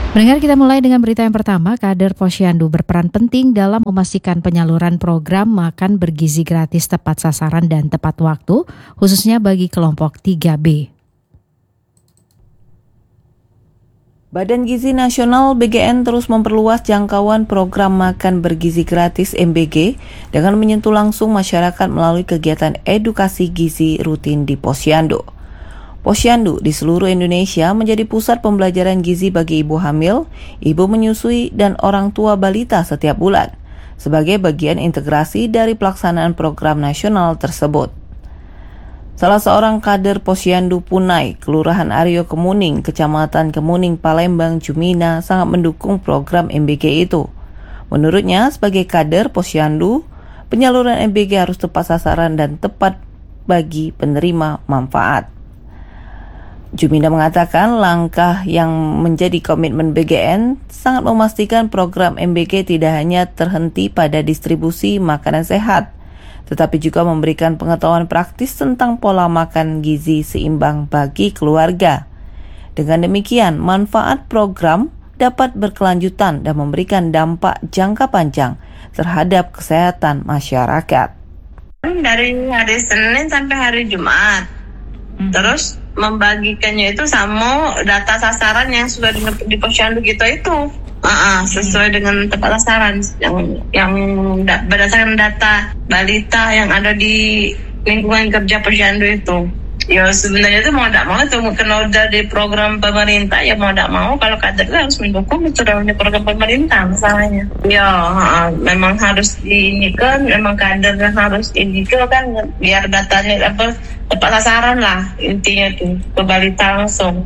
Pendengar, kita mulai dengan berita yang pertama. Kader Posyandu berperan penting dalam memastikan penyaluran program makan bergizi gratis tepat sasaran dan tepat waktu, khususnya bagi kelompok 3B. Badan Gizi Nasional BGN terus memperluas jangkauan program makan bergizi gratis MBG dengan menyentuh langsung masyarakat melalui kegiatan edukasi gizi rutin di Posyandu. Posyandu di seluruh Indonesia menjadi pusat pembelajaran gizi bagi ibu hamil, ibu menyusui, dan orang tua balita setiap bulan, sebagai bagian integrasi dari pelaksanaan program nasional tersebut. Salah seorang kader Posyandu Punai, Kelurahan Aryo Kemuning, Kecamatan Kemuning, Palembang, Jumina, sangat mendukung program MBG itu. Menurutnya, sebagai kader Posyandu, penyaluran MBG harus tepat sasaran dan tepat bagi penerima manfaat. Jumina mengatakan langkah yang menjadi komitmen BGN sangat memastikan program MBG tidak hanya terhenti pada distribusi makanan sehat, tetapi juga memberikan pengetahuan praktis tentang pola makan gizi seimbang bagi keluarga. Dengan demikian, manfaat program dapat berkelanjutan dan memberikan dampak jangka panjang terhadap kesehatan masyarakat. Dari hari Senin sampai hari Jumat. Terus membagikannya itu sama data sasaran yang sudah di Posyandu kita itu. Sesuai dengan tepat sasaran yang berdasarkan data balita yang ada di lingkungan kerja Posyandu itu. Ya sebenarnya itu mau tidak mau itu kena udah di program pemerintah, ya mau tidak mau kalau kader harus mendukung itu dalam program pemerintah masalahnya. Ya memang harus diinikan, memang kader harus indikan kan biar datanya tepat sasaran lah intinya tuh ke balita langsung.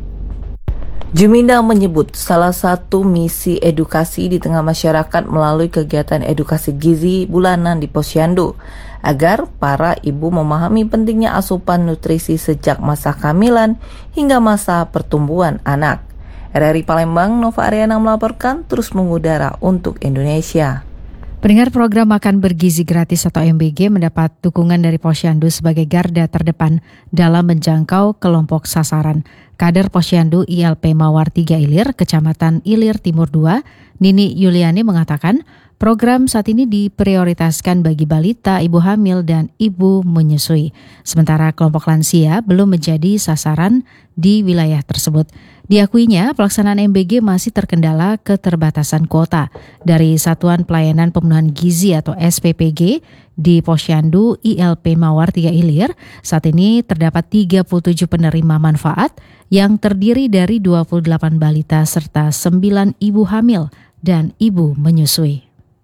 Jumina menyebut salah satu misi edukasi di tengah masyarakat melalui kegiatan edukasi gizi bulanan di Posyandu agar para ibu memahami pentingnya asupan nutrisi sejak masa kehamilan hingga masa pertumbuhan anak. RRI Palembang, Nova Ariana melaporkan, terus mengudara untuk Indonesia. Pendengar, program makan bergizi gratis atau MBG mendapat dukungan dari Posyandu sebagai garda terdepan dalam menjangkau kelompok sasaran. Kader Posyandu ILP Mawar 3 Ilir, Kecamatan Ilir Timur 2, Nini Yuliani mengatakan program saat ini diprioritaskan bagi balita, ibu hamil, dan ibu menyusui. Sementara kelompok lansia belum menjadi sasaran di wilayah tersebut. Diakuinya, pelaksanaan MBG masih terkendala keterbatasan kuota. Dari Satuan Pelayanan Pemenuhan Gizi atau SPPG di Posyandu ILP Mawar 3 Ilir, saat ini terdapat 37 penerima manfaat yang terdiri dari 28 balita serta 9 ibu hamil dan ibu menyusui.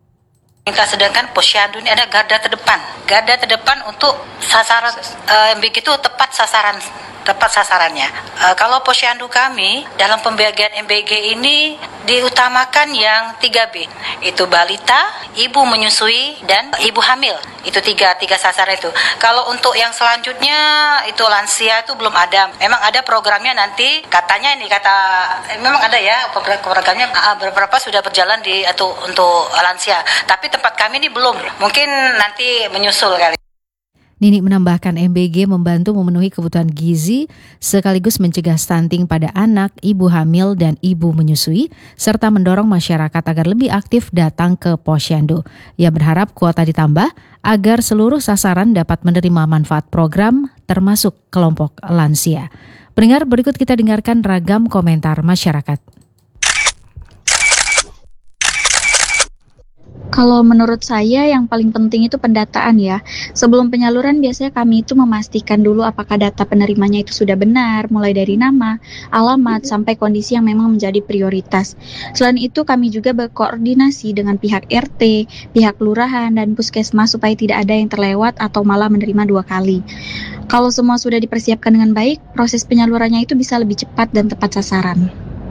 Sedangkan Posyandu ini ada garda terdepan untuk sasaran MBG itu tepat sasarannya. Kalau Posyandu kami dalam pembagian MBG ini diutamakan yang 3B, itu balita, ibu menyusui, dan ibu hamil. Itu tiga sasaran itu. Kalau untuk yang selanjutnya itu lansia itu belum ada. Memang ada programnya nanti katanya memang ada ya programnya beberapa sudah berjalan untuk lansia. Tapi tempat kami ini belum. Mungkin nanti menyusul kali. Nini menambahkan MBG membantu memenuhi kebutuhan gizi sekaligus mencegah stunting pada anak, ibu hamil, dan ibu menyusui, serta mendorong masyarakat agar lebih aktif datang ke Posyandu. Ia berharap kuota ditambah agar seluruh sasaran dapat menerima manfaat program termasuk kelompok lansia. Pendengar, berikut kita dengarkan ragam komentar masyarakat. Kalau menurut saya yang paling penting itu pendataan ya. Sebelum penyaluran biasanya kami itu memastikan dulu apakah data penerimanya itu sudah benar, mulai dari nama, alamat, sampai kondisi yang memang menjadi prioritas. Selain itu kami juga berkoordinasi dengan pihak RT, pihak kelurahan, dan puskesmas supaya tidak ada yang terlewat atau malah menerima 2 kali. Kalau semua sudah dipersiapkan dengan baik, proses penyalurannya itu bisa lebih cepat dan tepat sasaran.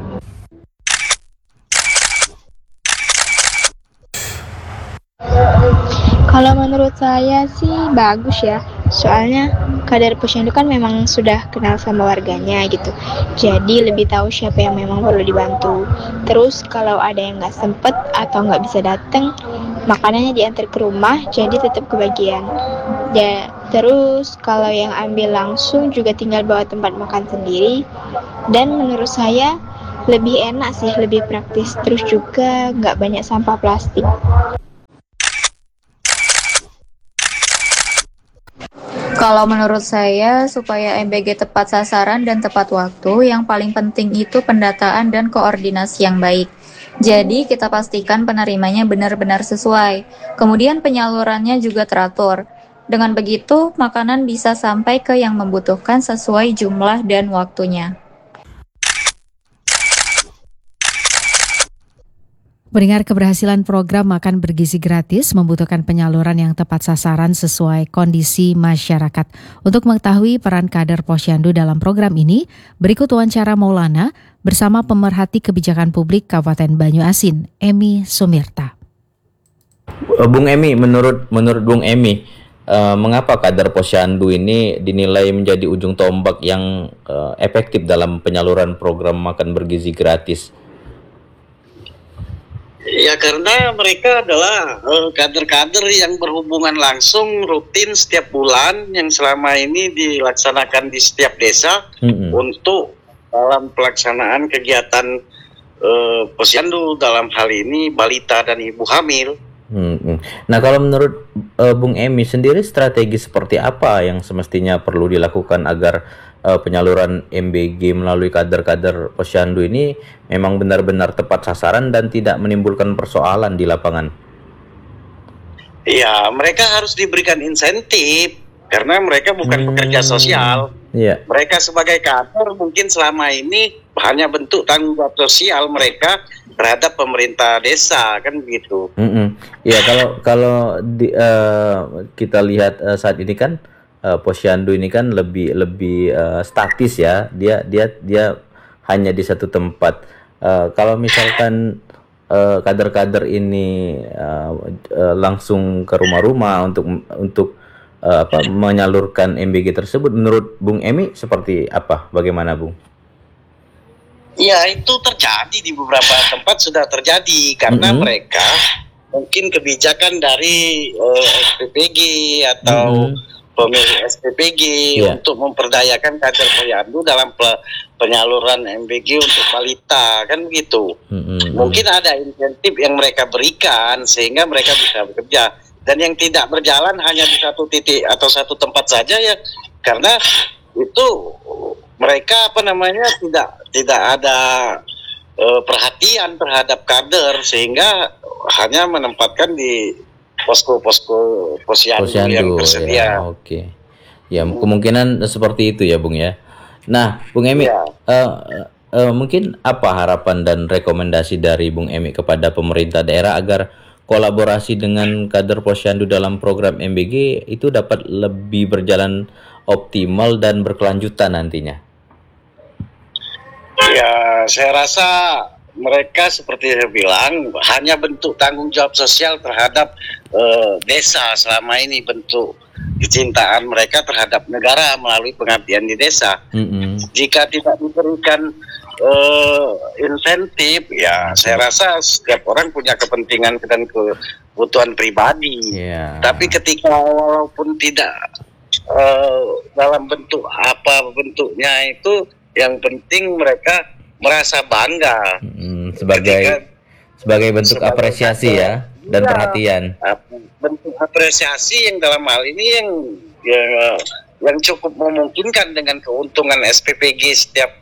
Kalau menurut saya sih bagus ya, soalnya kader Posyandu kan memang sudah kenal sama warganya gitu, jadi lebih tahu siapa yang memang perlu dibantu. Terus kalau ada yang nggak sempet atau nggak bisa datang, makanannya diantar ke rumah, jadi tetap kebagian. Ya, terus kalau yang ambil langsung juga tinggal bawa tempat makan sendiri. Dan menurut saya Lebih enak sih, lebih praktis. Terus juga nggak banyak sampah plastik. Kalau menurut saya, supaya MBG tepat sasaran dan tepat waktu, yang paling penting itu pendataan dan koordinasi yang baik. Jadi, kita pastikan penerimanya benar-benar sesuai. Kemudian penyalurannya juga teratur. Dengan begitu, makanan bisa sampai ke yang membutuhkan sesuai jumlah dan waktunya. Mendengar keberhasilan program makan bergizi gratis membutuhkan penyaluran yang tepat sasaran sesuai kondisi masyarakat. Untuk mengetahui peran kader Posyandu dalam program ini, berikut wawancara Maulana bersama pemerhati kebijakan publik Kabupaten Banyuasin, Emi Sumirta. Bung Emi, menurut Bung Emi, mengapa kader Posyandu ini dinilai menjadi ujung tombak yang efektif dalam penyaluran program makan bergizi gratis? Ya karena mereka adalah kader-kader yang berhubungan langsung rutin setiap bulan yang selama ini dilaksanakan di setiap desa untuk dalam pelaksanaan kegiatan Posyandu, dalam hal ini balita dan ibu hamil. Nah, kalau menurut Bung Emi sendiri, strategi seperti apa yang semestinya perlu dilakukan agar penyaluran MBG melalui kader-kader Posyandu ini memang benar-benar tepat sasaran dan tidak menimbulkan persoalan di lapangan? Ya, mereka harus diberikan insentif karena mereka bukan pekerja sosial. Yeah. Mereka sebagai kader mungkin selama ini hanya bentuk tanggung jawab sosial mereka terhadap pemerintah desa, kan begitu. Ya, kalau kita lihat saat ini kan Posyandu ini kan lebih statis ya, dia hanya di satu tempat. Kalau misalkan kader-kader ini langsung ke rumah-rumah untuk menyalurkan MBG tersebut, menurut Bung Emi seperti apa? Bagaimana, Bung? Ya, itu terjadi di beberapa tempat, sudah terjadi karena mereka mungkin kebijakan dari SPPG atau pemilik SPPG untuk memperdayakan kader Posyandu dalam penyaluran MBG untuk balita, kan begitu. Mungkin ada insentif yang mereka berikan sehingga mereka bisa bekerja, dan yang tidak berjalan hanya di satu titik atau satu tempat saja ya, karena itu mereka tidak ada perhatian terhadap kader sehingga hanya menempatkan di posko-posko Posyandu yang tersedia. Ya, oke. Ya, kemungkinan seperti itu ya, Bung ya. Nah, Bung Emi, mungkin apa harapan dan rekomendasi dari Bung Emi kepada pemerintah daerah agar kolaborasi dengan kader Posyandu dalam program MBG itu dapat lebih berjalan optimal dan berkelanjutan nantinya? Ya, saya rasa mereka seperti saya bilang hanya bentuk tanggung jawab sosial terhadap desa selama ini, bentuk kecintaan mereka terhadap negara melalui pengabdian di desa. Jika tidak diberikan insentif, ya saya rasa setiap orang punya kepentingan dan kebutuhan pribadi. Tapi ketika walaupun tidak dalam bentuk apa bentuknya itu, yang penting mereka merasa bangga sebagai bentuk apresiasi ya dan perhatian. Bentuk apresiasi yang dalam hal ini yang cukup memungkinkan dengan keuntungan SPPG setiap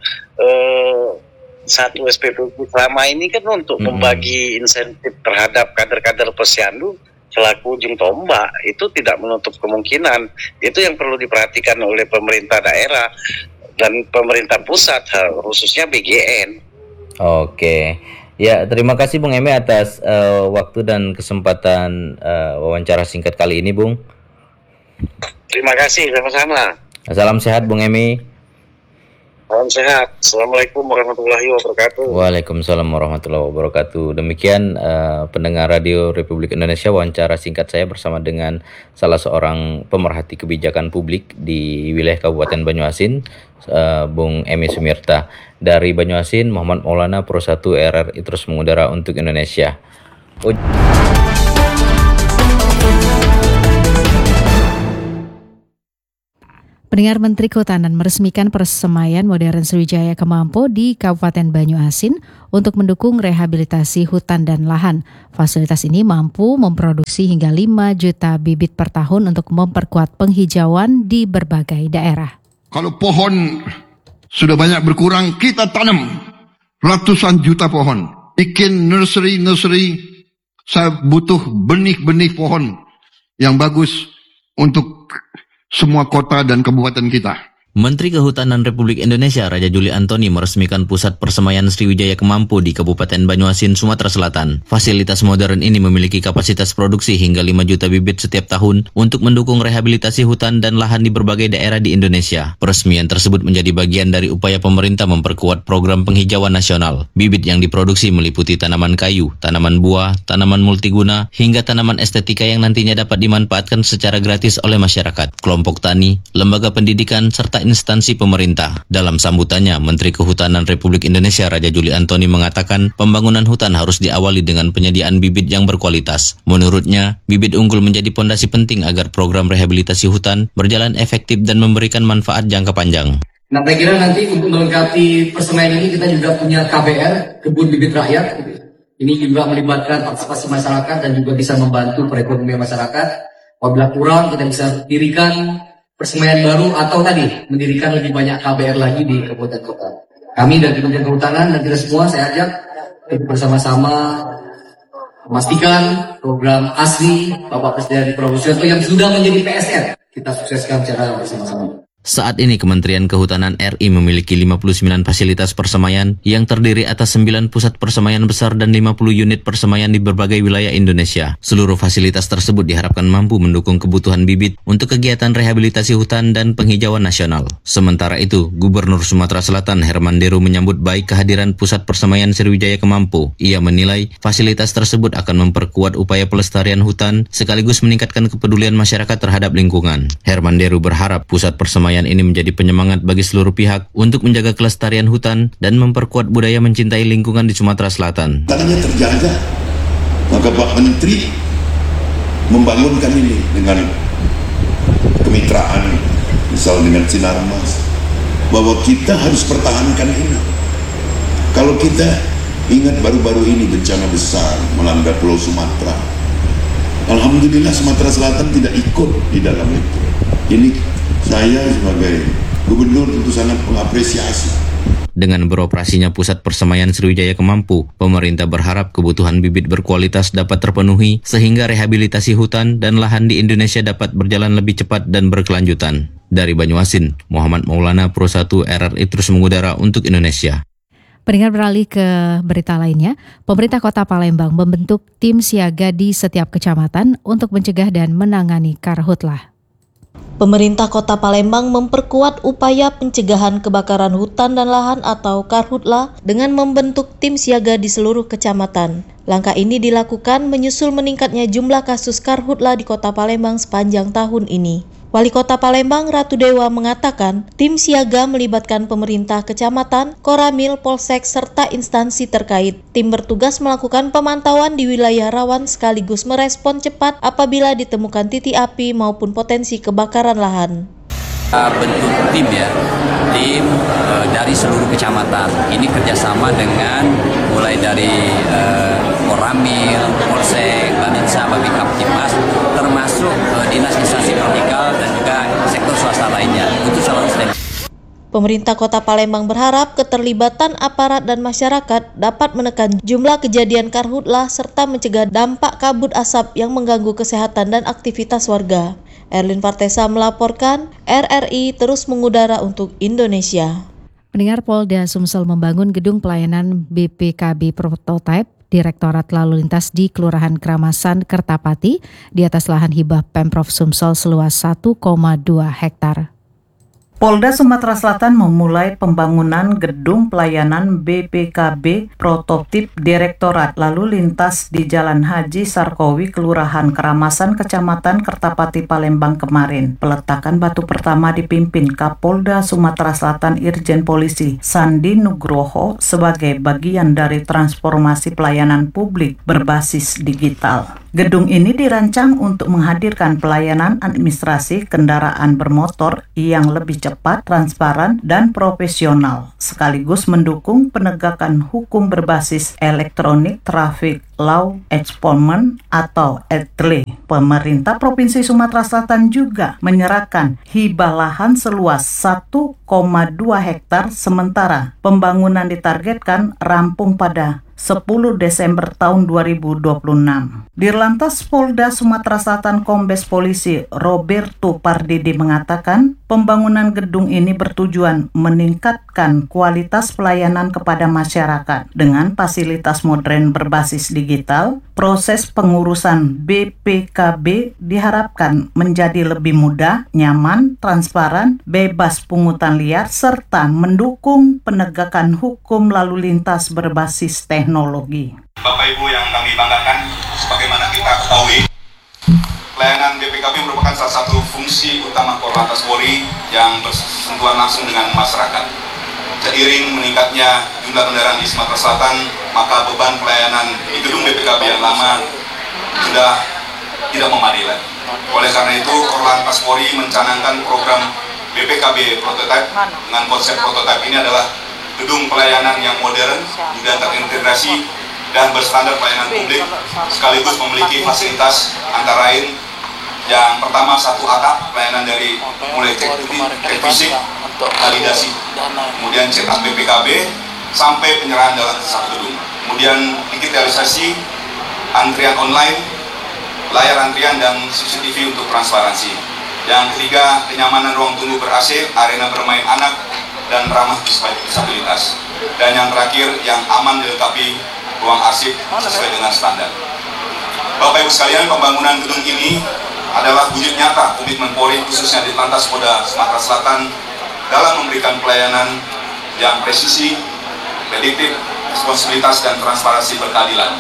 satu SPPG selama ini kan untuk membagi insentif terhadap kader-kader Posyandu selaku ujung tombak, itu tidak menutup kemungkinan. Itu yang perlu diperhatikan oleh pemerintah daerah dan pemerintah pusat, khususnya BGN. Oke, ya terima kasih Bung Emi atas waktu dan kesempatan wawancara singkat kali ini, Bung. Terima kasih, sama-sama. Salam sehat Bung Emi. Salam sehat. Assalamualaikum warahmatullahi wabarakatuh. Waalaikumsalam warahmatullahi wabarakatuh. Demikian pendengar Radio Republik Indonesia, wawancara singkat saya bersama dengan salah seorang pemerhati kebijakan publik di wilayah Kabupaten Banyuasin, Bung Emi Sumirta. Dari Banyuasin, Muhammad Maulana, Pro 1 RRI terus mengudara untuk Indonesia. Pendengar, Menteri Kehutanan meresmikan persemaian modern Sriwijaya Kemampo di Kabupaten Banyuasin untuk mendukung rehabilitasi hutan dan lahan. Fasilitas ini mampu memproduksi hingga 5 juta bibit per tahun untuk memperkuat penghijauan di berbagai daerah. Kalau pohon sudah banyak berkurang, kita tanam ratusan juta pohon. Bikin nursery, saya butuh benih-benih pohon yang bagus untuk semua kota dan kabupaten kita. Menteri Kehutanan Republik Indonesia Raja Juli Antoni meresmikan Pusat Persemaian Sriwijaya Kemampo di Kabupaten Banyuasin, Sumatera Selatan. Fasilitas modern ini memiliki kapasitas produksi hingga 5 juta bibit setiap tahun untuk mendukung rehabilitasi hutan dan lahan di berbagai daerah di Indonesia. Peresmian tersebut menjadi bagian dari upaya pemerintah memperkuat program penghijauan nasional. Bibit yang diproduksi meliputi tanaman kayu, tanaman buah, tanaman multiguna, hingga tanaman estetika yang nantinya dapat dimanfaatkan secara gratis oleh masyarakat, kelompok tani, lembaga pendidikan, serta instansi pemerintah. Dalam sambutannya, Menteri Kehutanan Republik Indonesia Raja Juli Antoni mengatakan pembangunan hutan harus diawali dengan penyediaan bibit yang berkualitas. Menurutnya, bibit unggul menjadi pondasi penting agar program rehabilitasi hutan berjalan efektif dan memberikan manfaat jangka panjang. Nah, saya kira nanti untuk melengkapi persemaian ini kita juga punya KBR, Kebun Bibit Rakyat. Ini juga melibatkan partisipasi masyarakat dan juga bisa membantu perekonomian masyarakat. Apabila kurang, kita bisa dirikan persemaian baru atau tadi mendirikan lebih banyak KBR lagi di kabupaten kota. Kami dari Kementerian Kehutanan dan kita semua saya ajak bersama-sama memastikan program ASRI Bapak Presiden Prabowo Subianto yang sudah menjadi PSR kita sukseskan secara bersama-sama. Saat ini Kementerian Kehutanan RI memiliki 59 fasilitas persemaian yang terdiri atas 9 pusat persemaian besar dan 50 unit persemaian di berbagai wilayah Indonesia. Seluruh fasilitas tersebut diharapkan mampu mendukung kebutuhan bibit untuk kegiatan rehabilitasi hutan dan penghijauan nasional. Sementara itu, Gubernur Sumatera Selatan Herman Deru menyambut baik kehadiran Pusat Persemaian Sriwijaya Kemampo. Ia menilai fasilitas tersebut akan memperkuat upaya pelestarian hutan sekaligus meningkatkan kepedulian masyarakat terhadap lingkungan. Herman Deru berharap Pusat Persemaian ini menjadi penyemangat bagi seluruh pihak untuk menjaga kelestarian hutan dan memperkuat budaya mencintai lingkungan di Sumatera Selatan. Tanahnya terjaga, maka Pak Menteri membangunkan ini dengan kemitraan, misal dengan Sinarmas, bahwa kita harus pertahankan ini. Kalau kita ingat baru-baru ini bencana besar melanda Pulau Sumatera, alhamdulillah Sumatera Selatan tidak ikut di dalam itu. Ini saya sebagai gubernur tentu sangat mengapresiasi. Dengan beroperasinya Pusat Persemaian Sriwijaya Kemampo, pemerintah berharap kebutuhan bibit berkualitas dapat terpenuhi sehingga rehabilitasi hutan dan lahan di Indonesia dapat berjalan lebih cepat dan berkelanjutan. Dari Banyuasin, Muhammad Maulana, Pro 1 RRI terus mengudara untuk Indonesia. Pendengar, beralih ke berita lainnya, pemerintah Kota Palembang membentuk tim siaga di setiap kecamatan untuk mencegah dan menangani karhutlah. Pemerintah Kota Palembang memperkuat upaya pencegahan kebakaran hutan dan lahan atau karhutlah dengan membentuk tim siaga di seluruh kecamatan. Langkah ini dilakukan menyusul meningkatnya jumlah kasus karhutlah di Kota Palembang sepanjang tahun ini. Wali Kota Palembang Ratu Dewa mengatakan tim siaga melibatkan pemerintah kecamatan, Koramil, Polsek, serta instansi terkait. Tim bertugas melakukan pemantauan di wilayah rawan sekaligus merespon cepat apabila ditemukan titik api maupun potensi kebakaran lahan. Bentuk tim tim dari seluruh kecamatan. Ini kerjasama dengan mulai dari Koramil, Polsek, Baninsa, Babinkamtibmas, termasuk dinas instansi vertikal dan juga sektor swasta lainnya. Untuk selalu stand. Pemerintah Kota Palembang berharap keterlibatan aparat dan masyarakat dapat menekan jumlah kejadian karhutlah serta mencegah dampak kabut asap yang mengganggu kesehatan dan aktivitas warga. Erlin Partesa melaporkan, RRI terus mengudara untuk Indonesia. Pendengar, Polda Sumsel membangun gedung pelayanan BPKB prototipe Direktorat Lalu Lintas di Kelurahan Kramasan, Kertapati di atas lahan hibah Pemprov Sumsel seluas 1,2 hektar. Polda Sumatera Selatan memulai pembangunan gedung pelayanan BPKB prototip Direktorat Lalu Lintas di Jalan Haji Sarkowi, Kelurahan Keramasan, Kecamatan Kertapati, Palembang kemarin. Peletakan batu pertama dipimpin Kapolda Sumatera Selatan Irjen Polisi Sandi Nugroho sebagai bagian dari transformasi pelayanan publik berbasis digital. Gedung ini dirancang untuk menghadirkan pelayanan administrasi kendaraan bermotor yang lebih cepat, transparan, dan profesional, sekaligus mendukung penegakan hukum berbasis elektronik traffic law enforcement atau ETLE. Pemerintah Provinsi Sumatera Selatan juga menyerahkan hibah lahan seluas 1,2 hektar, sementara pembangunan ditargetkan rampung pada 10 Desember tahun 2026. Dirlantas Polda Sumatera Selatan Kombes Polisi Roberto Pardede mengatakan pembangunan gedung ini bertujuan meningkatkan kualitas pelayanan kepada masyarakat dengan fasilitas modern berbasis digital. Proses pengurusan BPKB diharapkan menjadi lebih mudah, nyaman, transparan, bebas pungutan liar, serta mendukung penegakan hukum lalu lintas berbasis teknologi. Bapak Ibu yang kami banggakan, sebagaimana kita ketahui, pelayanan BPKB merupakan salah satu fungsi utama Korlantas Polri yang bersentuhan langsung dengan masyarakat. Seiring meningkatnya jumlah kendaraan di Sumatera Selatan, maka beban pelayanan di gedung BPKB yang lama sudah tidak memadai lagi. Oleh karena itu, Korlantas Polri mencanangkan program BPKB Prototype dengan konsep prototype ini adalah gedung pelayanan yang modern, juga terintegrasi dan berstandar pelayanan publik, sekaligus memiliki fasilitas antara lain yang pertama 1 atap pelayanan dari mulai cek fisik, validasi, kemudian cetak BPKB sampai penyerahan dalam satu gedung. Kemudian digitalisasi, antrian online, layar antrian dan CCTV untuk transparansi. Yang ketiga, kenyamanan ruang tunggu ber-AC, arena bermain anak, dan ramah disabilitas. Dan yang terakhir, yang aman dilengkapi ruang arsip sesuai dengan standar. Bapak Ibu sekalian, pembangunan gedung ini adalah wujud nyata komitmen Polri khususnya di Lantas Polda Sumatera Selatan dalam memberikan pelayanan yang presisi, prediktif, responsibilitas, dan transparansi berkeadilan.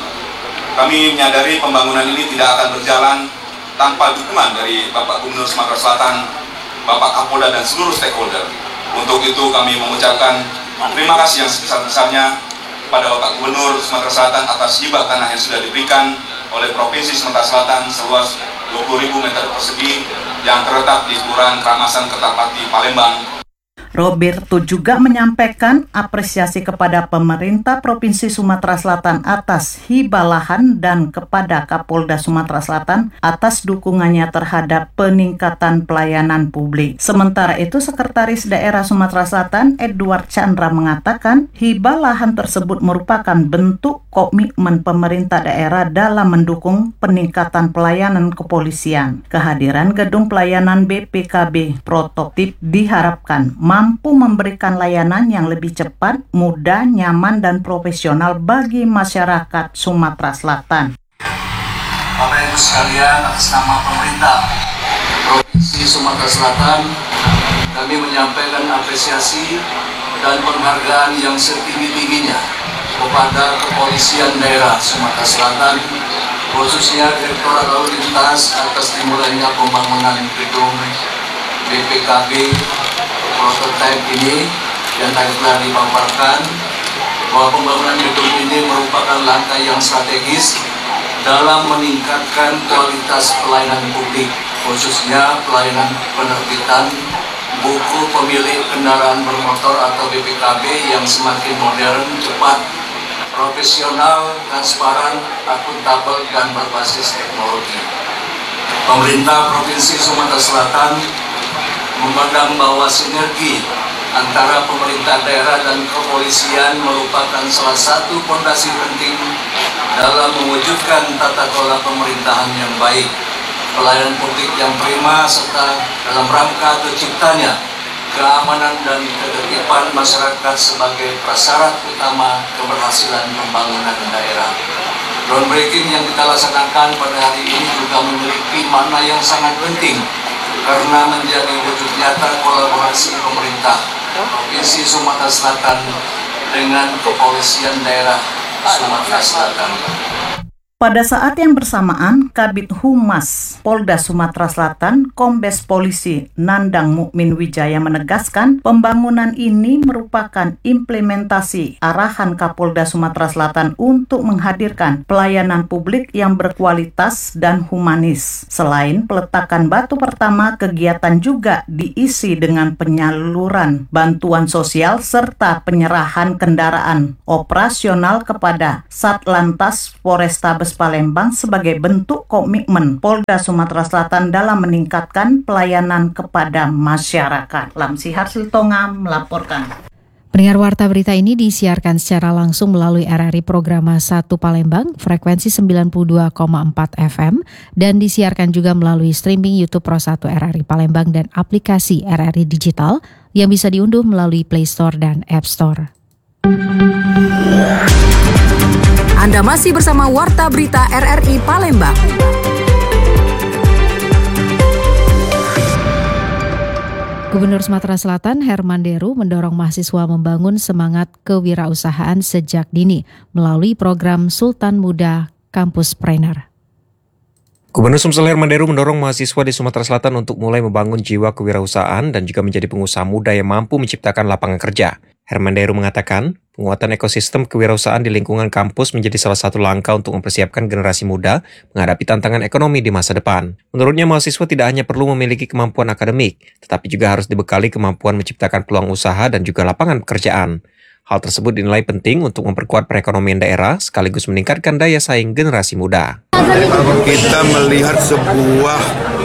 Kami menyadari pembangunan ini tidak akan berjalan tanpa dukungan dari Bapak Gubernur Sumatera Selatan, Bapak Kapolda, dan seluruh stakeholder. Untuk itu kami mengucapkan terima kasih yang sebesar-besarnya kepada Bapak Gubernur Sumatera Selatan atas hibah tanah yang sudah diberikan oleh Provinsi Sumatera Selatan seluas 20.000 meter persegi yang terletak di Kelurahan Keramasan, Kertapati, Palembang. Roberto juga menyampaikan apresiasi kepada pemerintah Provinsi Sumatera Selatan atas hibah lahan dan kepada Kapolda Sumatera Selatan atas dukungannya terhadap peningkatan pelayanan publik. Sementara itu, Sekretaris Daerah Sumatera Selatan Edward Chandra mengatakan hibah lahan tersebut merupakan bentuk komitmen pemerintah daerah dalam mendukung peningkatan pelayanan kepolisian. Kehadiran gedung pelayanan BPKB prototip diharapkan mampu memberikan layanan yang lebih cepat, mudah, nyaman, dan profesional bagi masyarakat Sumatera Selatan. Bapak Ibu sekalian, atas nama pemerintah Provinsi Sumatera Selatan, kami menyampaikan apresiasi dan penghargaan yang setinggi-tingginya kepada Kepolisian Daerah Sumatera Selatan, khususnya Direktorat Lalu Lintas atas dimulainya pembangunan gedung BPKB prototype ini yang tadi telah dipaparkan bahwa pembangunan gedung ini merupakan langkah yang strategis dalam meningkatkan kualitas pelayanan publik, khususnya pelayanan penerbitan buku pemilik kendaraan bermotor atau BPKB yang semakin modern, cepat, profesional, transparan, akuntabel, dan berbasis teknologi. Pemerintah Provinsi Sumatera Selatan memandang bahwa sinergi antara pemerintah daerah dan kepolisian merupakan salah satu fondasi penting dalam mewujudkan tata kelola pemerintahan yang baik, pelayanan publik yang prima, serta dalam rangka terciptanya keamanan dan ketertiban masyarakat sebagai prasyarat utama keberhasilan pembangunan daerah. Groundbreaking yang kita laksanakan pada hari ini juga memiliki makna yang sangat penting karena menjadi wujud nyata kolaborasi pemerintah Provinsi Sumatera Selatan dengan Kepolisian Daerah Sumatera Selatan. Pada saat yang bersamaan, Kabid Humas Polda Sumatera Selatan, Kombes Polisi Nandang Mukmin Wijaya menegaskan pembangunan ini merupakan implementasi arahan Kapolda Sumatera Selatan untuk menghadirkan pelayanan publik yang berkualitas dan humanis. Selain peletakan batu pertama, kegiatan juga diisi dengan penyaluran bantuan sosial serta penyerahan kendaraan operasional kepada Satlantas Polrestabes Palembang sebagai bentuk komitmen Polda Sumatera Selatan dalam meningkatkan pelayanan kepada masyarakat. Lamsihar Siltonga melaporkan. Pendengar Warta Berita ini disiarkan secara langsung melalui RRI Programa 1 Palembang, frekuensi 92,4 FM, dan disiarkan juga melalui streaming YouTube Pro 1 RRI Palembang dan aplikasi RRI Digital yang bisa diunduh melalui Play Store dan App Store. Anda masih bersama Warta Berita RRI Palembang. Gubernur Sumatera Selatan Herman Deru mendorong mahasiswa membangun semangat kewirausahaan sejak dini melalui program Sultan Muda Kampuspreneur. Gubernur Sumsel Herman Deru mendorong mahasiswa di Sumatera Selatan untuk mulai membangun jiwa kewirausahaan dan juga menjadi pengusaha muda yang mampu menciptakan lapangan kerja. Herman Deru mengatakan, penguatan ekosistem kewirausahaan di lingkungan kampus menjadi salah satu langkah untuk mempersiapkan generasi muda menghadapi tantangan ekonomi di masa depan. Menurutnya, mahasiswa tidak hanya perlu memiliki kemampuan akademik, tetapi juga harus dibekali kemampuan menciptakan peluang usaha dan juga lapangan pekerjaan. Hal tersebut dinilai penting untuk memperkuat perekonomian daerah sekaligus meningkatkan daya saing generasi muda. Kita melihat sebuah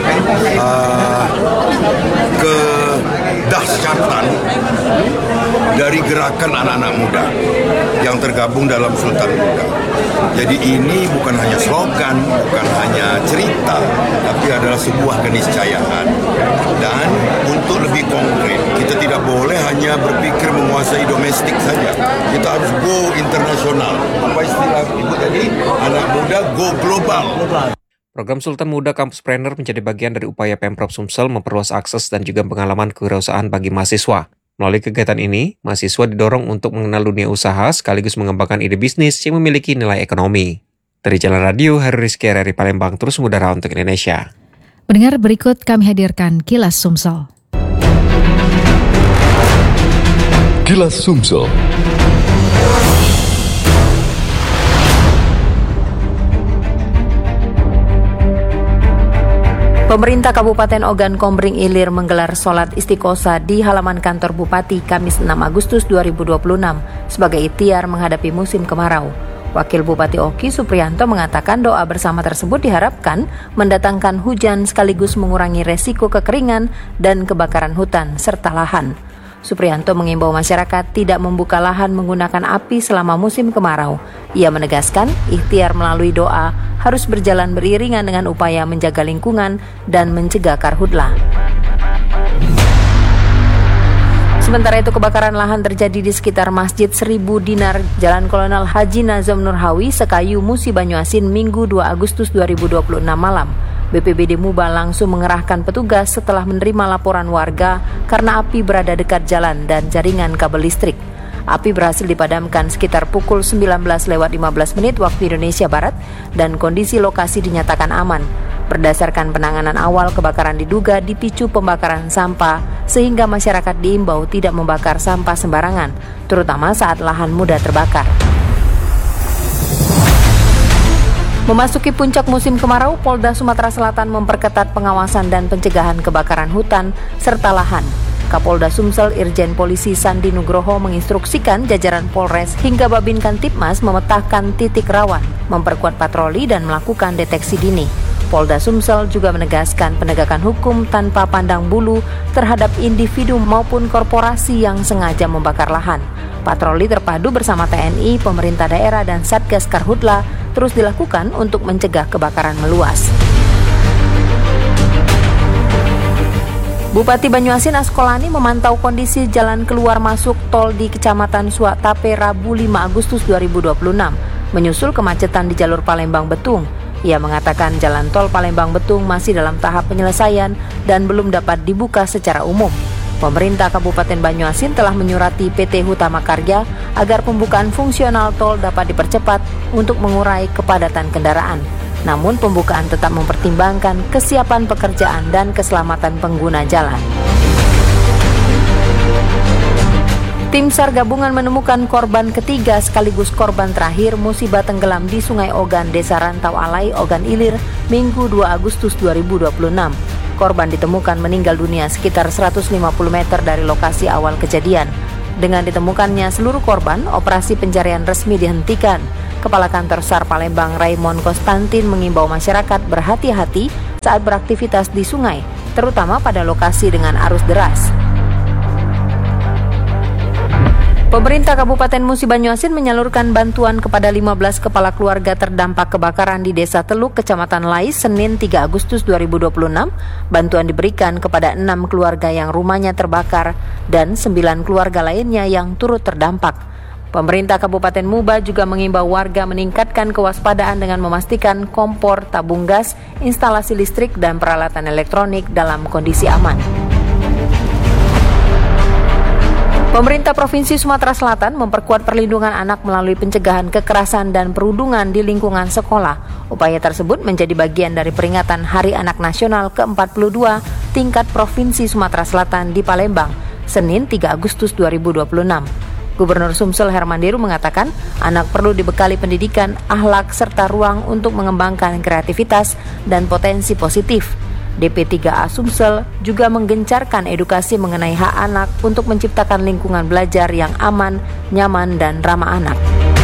kedahsyatan dari gerakan anak-anak muda yang tergabung dalam Sultan Muda. Jadi ini bukan hanya slogan, bukan hanya cerita, tapi adalah sebuah keniscayaan. Dan untuk lebih konkret, kita tidak boleh hanya berpikir menguasai domestik saja. Kita harus go internasional. Apa istilah Ibu tadi? Anak muda go global. Program Sultan Muda Kampuspreneur menjadi bagian dari upaya Pemprov Sumsel memperluas akses dan juga pengalaman kewirausahaan bagi mahasiswa. Melalui kegiatan ini, mahasiswa didorong untuk mengenal dunia usaha sekaligus mengembangkan ide bisnis yang memiliki nilai ekonomi. Dari Jalan Radio, Heru Rizky RRI Palembang terus mudara untuk Indonesia. Pendengar, berikut kami hadirkan Kilas Sumsel. Kilas Sumsel. Pemerintah Kabupaten Ogan Kombring Ilir menggelar sholat istiqosah di halaman kantor Bupati Kamis 6 Agustus 2026 sebagai ikhtiar menghadapi musim kemarau. Wakil Bupati Oki Supriyanto mengatakan doa bersama tersebut diharapkan mendatangkan hujan sekaligus mengurangi resiko kekeringan dan kebakaran hutan serta lahan. Supriyanto mengimbau masyarakat tidak membuka lahan menggunakan api selama musim kemarau. Ia menegaskan ikhtiar melalui doa harus berjalan beriringan dengan upaya menjaga lingkungan dan mencegah karhutlah. Sementara itu kebakaran lahan terjadi di sekitar Masjid 1000 Dinar, Jalan Kolonel Haji Nazam Nurhawi, Sekayu, Musi, Banyuasin, Minggu 2 Agustus 2026 malam. BPBD Muba langsung mengerahkan petugas setelah menerima laporan warga karena api berada dekat jalan dan jaringan kabel listrik. Api berhasil dipadamkan sekitar pukul 19:15 waktu Indonesia Barat dan kondisi lokasi dinyatakan aman. Berdasarkan penanganan awal, kebakaran diduga dipicu pembakaran sampah sehingga masyarakat diimbau tidak membakar sampah sembarangan, terutama saat lahan mudah terbakar. Memasuki puncak musim kemarau, Polda Sumatera Selatan memperketat pengawasan dan pencegahan kebakaran hutan serta lahan. Kapolda Sumsel Irjen Polisi Sandi Nugroho menginstruksikan jajaran Polres hingga Babin Kantipmas memetakan titik rawan, memperkuat patroli dan melakukan deteksi dini. Polda Sumsel juga menegaskan penegakan hukum tanpa pandang bulu terhadap individu maupun korporasi yang sengaja membakar lahan. Patroli terpadu bersama TNI, pemerintah daerah, dan Satgas Karhutla terus dilakukan untuk mencegah kebakaran meluas. Bupati Banyuasin Askolani memantau kondisi jalan keluar masuk tol di Kecamatan Suaktape Rabu 5 Agustus 2026, menyusul kemacetan di jalur Palembang Betung. Ia mengatakan jalan tol Palembang-Betung masih dalam tahap penyelesaian dan belum dapat dibuka secara umum. Pemerintah Kabupaten Banyuasin telah menyurati PT Hutama Karya agar pembukaan fungsional tol dapat dipercepat untuk mengurai kepadatan kendaraan. Namun pembukaan tetap mempertimbangkan kesiapan pekerjaan dan keselamatan pengguna jalan. Tim SAR gabungan menemukan korban ketiga sekaligus korban terakhir musibah tenggelam di Sungai Ogan, Desa Rantau Alai, Ogan Ilir, Minggu 2 Agustus 2026. Korban ditemukan meninggal dunia sekitar 150 meter dari lokasi awal kejadian. Dengan ditemukannya seluruh korban, operasi pencarian resmi dihentikan. Kepala Kantor SAR Palembang Raymond Konstantin mengimbau masyarakat berhati-hati saat beraktivitas di sungai, terutama pada lokasi dengan arus deras. Pemerintah Kabupaten Musi Banyuasin menyalurkan bantuan kepada 15 kepala keluarga terdampak kebakaran di Desa Teluk, Kecamatan Lais, Senin 3 Agustus 2026. Bantuan diberikan kepada 6 keluarga yang rumahnya terbakar dan 9 keluarga lainnya yang turut terdampak. Pemerintah Kabupaten Muba juga mengimbau warga meningkatkan kewaspadaan dengan memastikan kompor, tabung gas, instalasi listrik, dan peralatan elektronik dalam kondisi aman. Pemerintah Provinsi Sumatera Selatan memperkuat perlindungan anak melalui pencegahan kekerasan dan perundungan di lingkungan sekolah. Upaya tersebut menjadi bagian dari peringatan Hari Anak Nasional ke-42 tingkat Provinsi Sumatera Selatan di Palembang, Senin 3 Agustus 2026. Gubernur Sumsel Hermanderu mengatakan anak perlu dibekali pendidikan, akhlak, serta ruang untuk mengembangkan kreativitas dan potensi positif. DP3A Sumsel juga menggencarkan edukasi mengenai hak anak untuk menciptakan lingkungan belajar yang aman, nyaman, dan ramah anak.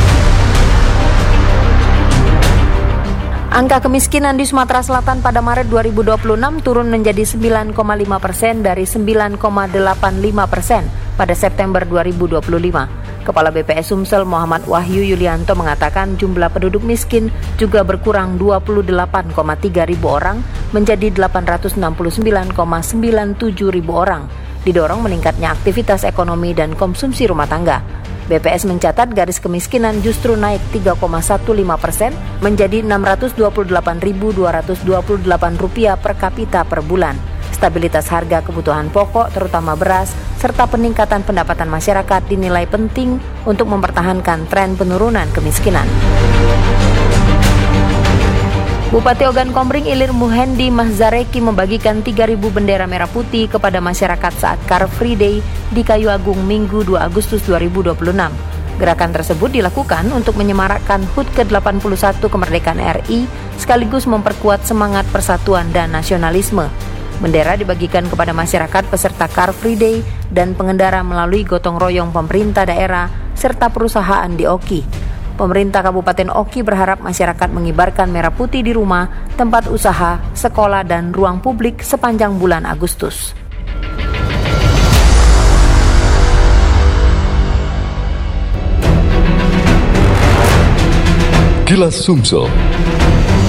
Angka kemiskinan di Sumatera Selatan pada Maret 2026 turun menjadi 9,5% dari 9,85% pada September 2025. Kepala BPS Sumsel Muhammad Wahyu Yulianto mengatakan jumlah penduduk miskin juga berkurang 28,3 ribu orang menjadi 869,97 ribu orang, didorong meningkatnya aktivitas ekonomi dan konsumsi rumah tangga. BPS mencatat garis kemiskinan justru naik 3,15% menjadi Rp628.228 per kapita per bulan. Stabilitas harga kebutuhan pokok terutama beras serta peningkatan pendapatan masyarakat dinilai penting untuk mempertahankan tren penurunan kemiskinan. Bupati Ogan Komering Ilir Muhendi Mahzareki membagikan 3.000 bendera merah putih kepada masyarakat saat Car Free Day di Kayu Agung Minggu 2 Agustus 2026. Gerakan tersebut dilakukan untuk menyemarakkan HUT ke-81 kemerdekaan RI sekaligus memperkuat semangat persatuan dan nasionalisme. Bendera dibagikan kepada masyarakat peserta Car Free Day dan pengendara melalui gotong royong pemerintah daerah serta perusahaan di Oki. Pemerintah Kabupaten Oki berharap masyarakat mengibarkan merah putih di rumah, tempat usaha, sekolah, dan ruang publik sepanjang bulan Agustus. Kilas Sumsel.